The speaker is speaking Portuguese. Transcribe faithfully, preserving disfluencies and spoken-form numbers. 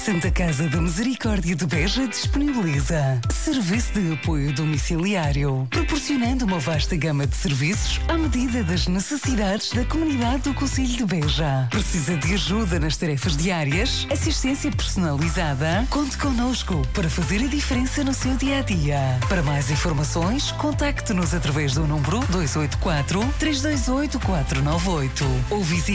Santa Casa da Misericórdia de Beja disponibiliza serviço de apoio domiciliário, proporcionando uma vasta gama de serviços à medida das necessidades da comunidade do concelho de Beja. Precisa de ajuda nas tarefas diárias? Assistência personalizada? Conte connosco para fazer a diferença no seu dia-a-dia. Para mais informações, contacte-nos através do número dois oito quatro, três dois oito, quatro nove oito ou visite